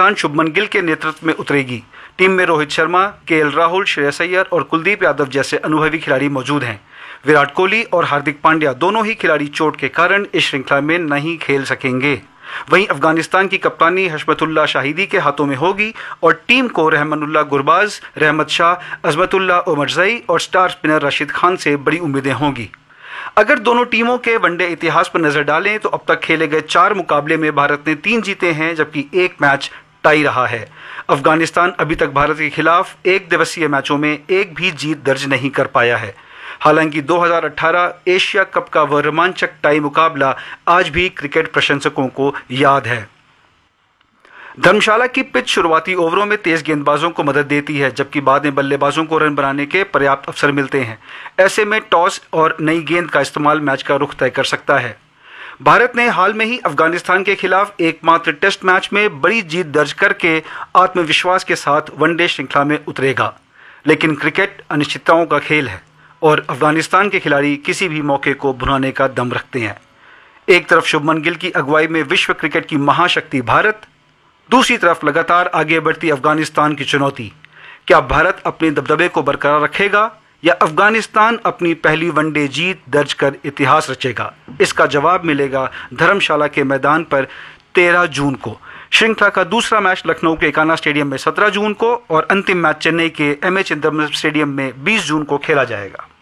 अफगानिस्तान शुभमन गिल के नेतृत्व में उतरेगी। टीम में रोहित शर्मा, केएल राहुल, श्रेयस अय्यर और कुलदीप यादव जैसे अनुभवी खिलाड़ी मौजूद हैं। विराट कोहली और हार्दिक पांड्या दोनों ही खिलाड़ी चोट के कारण इस श्रृंखला में नहीं खेल सकेंगे। वहीं अफगानिस्तान की कप्तानी हशमतुल्लाह शाहिदी के हाथों में होगी और टीम को रहमानुल्लाह गुरबाज, रहमत शाह, अजमतुल्लाह ओमरजई और स्टार स्पिनर राशिद खान से बड़ी उम्मीदें होंगी। अगर दोनों टीमों के वनडे इतिहास पर नजर डालें तो अब तक खेले गए 4 मुकाबले में भारत ने 3 जीते हैं, जबकि 1 मैच टाई रहा है। अफगानिस्तान अभी तक भारत के खिलाफ 1 दिवसीय मैचों में एक भी जीत दर्ज नहीं कर पाया है। हालांकि 2018 एशिया कप का वह रोमांचक टाई मुकाबला आज भी क्रिकेट प्रशंसकों को याद है। धर्मशाला की पिच शुरुआती ओवरों में तेज गेंदबाजों को मदद देती है, जबकि बाद में बल्लेबाजों को रन बनाने के पर्याप्त अवसर मिलते हैं। ऐसे में टॉस और नई गेंद का इस्तेमाल मैच का रुख तय कर सकता है। भारत ने हाल में ही अफगानिस्तान के खिलाफ एकमात्र टेस्ट मैच में बड़ी जीत दर्ज करके आत्मविश्वास के साथ वनडे श्रृंखला में उतरेगा। लेकिन क्रिकेट अनिश्चितताओं का खेल है और अफगानिस्तान के खिलाड़ी किसी भी मौके को भुनाने का दम रखते हैं। एक तरफ शुभमन गिल की अगुवाई में विश्व क्रिकेट की महाशक्ति भारत, दूसरी तरफ लगातार आगे बढ़ती अफगानिस्तान की चुनौती। क्या भारत अपने दबदबे को बरकरार रखेगा या अफगानिस्तान अपनी पहली वनडे जीत दर्ज कर इतिहास रचेगा? इसका जवाब मिलेगा धर्मशाला के मैदान पर 13 जून को। श्रृंखला का दूसरा मैच लखनऊ के एकाना स्टेडियम में 17 जून को और अंतिम मैच चेन्नई के एमए चिदंबरम स्टेडियम में 20 जून को खेला जाएगा।